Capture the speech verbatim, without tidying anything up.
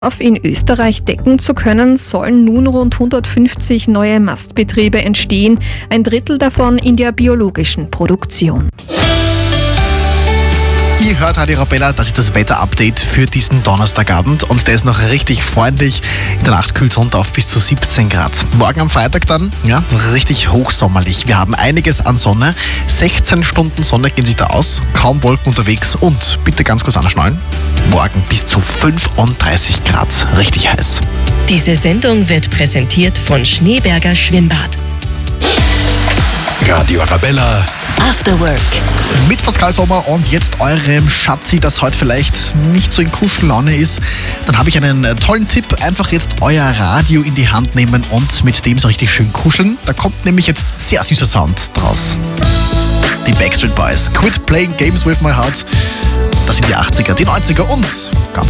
In Österreich decken zu können, sollen nun rund hundertfünfzig neue Mastbetriebe entstehen, ein Drittel davon in der biologischen Produktion. Ihr hört Radio Arabella, das ist das Wetter-Update für diesen Donnerstagabend und der ist noch richtig freundlich. In der Nacht kühlt es runter auf bis zu siebzehn Grad. Morgen am Freitag dann, ja, richtig hochsommerlich. Wir haben einiges an Sonne, sechzehn Stunden Sonne gehen sich da aus, kaum Wolken unterwegs und bitte ganz kurz anschnallen, morgen bis zu fünfunddreißig Grad, richtig heiß. Diese Sendung wird präsentiert von Schneeberger Schwimmbad. Radio Arabella After Work. Mit Pascal Sommer und jetzt eurem Schatzi, das heute vielleicht nicht so in Kuschellaune ist, dann habe ich einen tollen Tipp. Einfach jetzt euer Radio in die Hand nehmen und mit dem so richtig schön kuscheln. Da kommt nämlich jetzt sehr süßer Sound draus. Die Backstreet Boys, Quit Playing Games With My Heart. Das sind die achtziger, die neunziger und ganz